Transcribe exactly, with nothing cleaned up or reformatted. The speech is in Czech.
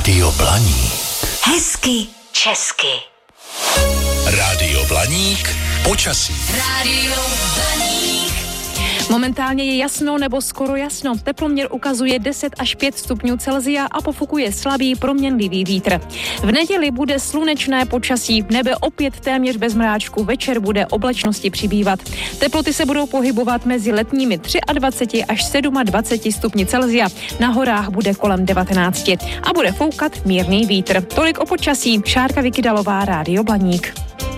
Rádio Blaník. Hezky česky. Rádio Blaník. Počasí. Rádio Blaník. Momentálně je jasno nebo skoro jasno. Teploměr ukazuje deset až pět stupňů Celsia a pofukuje slabý proměnlivý vítr. V neděli bude slunečné počasí, nebe opět téměř bez mráčku, večer bude oblačnosti přibývat. Teploty se budou pohybovat mezi letními dvacet tři až dvacet sedm stupni Celsia. Na horách bude kolem devatenáct a bude foukat mírný vítr. Tolik o počasí. Šárka Vykydalová, Rádio Blaník.